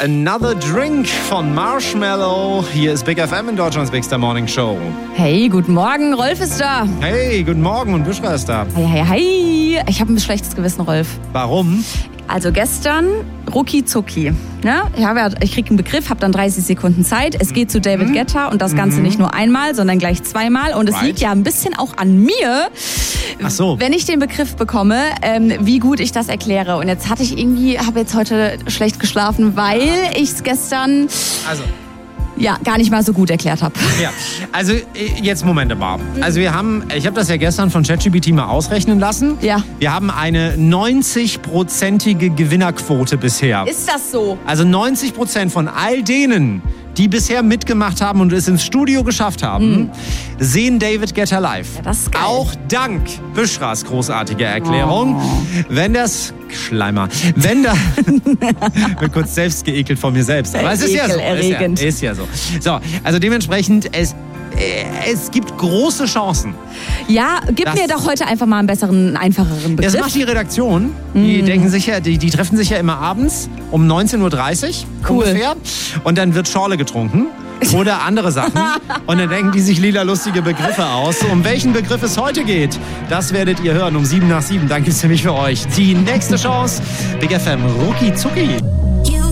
Another Drink von Marshmallow. Hier ist Big FM in Deutschlands Bigster Morning Show. Hey, guten Morgen, Rolf ist da. Hey, guten Morgen und Büschra ist da. Hey. Ich habe ein schlechtes Gewissen, Rolf. Warum? Also gestern, rucki zucki. Ja, ich kriege einen Begriff, habe dann 30 Sekunden Zeit. Es geht zu David Guetta und das Ganze nicht nur einmal, sondern gleich zweimal. Und es liegt ja ein bisschen auch an mir, wenn ich den Begriff bekomme, wie gut ich das erkläre. Und jetzt habe jetzt heute schlecht geschlafen, weil ich es gestern gar nicht mal so gut erklärt habe. Ja, also jetzt Moment mal. Also ich habe das ja gestern von ChatGPT mal ausrechnen lassen. Ja. Wir haben eine 90-prozentige Gewinnerquote bisher. Ist das so? Also 90% von all denen, die bisher mitgemacht haben und es ins Studio geschafft haben, sehen David Guetta live. Ja, das ist geil. Auch dank Büschras großartiger Erklärung. Wird kurz selbst geekelt von mir selbst. Aber es ist ja so. Ist ja so. So, also dementsprechend, es gibt große Chancen. Ja, gib mir doch heute einfach mal einen einfacheren Begriff. Das macht die Redaktion. Die denken sich ja, die treffen sich ja immer abends um 19.30 Uhr ungefähr. Und dann wird Schorle getrunken. Oder andere Sachen. Und dann denken die sich lila lustige Begriffe aus. Um welchen Begriff es heute geht, das werdet ihr hören um 7 nach 7. Dann gibt es nämlich für euch die nächste Chance. Big FM, rucki zucki.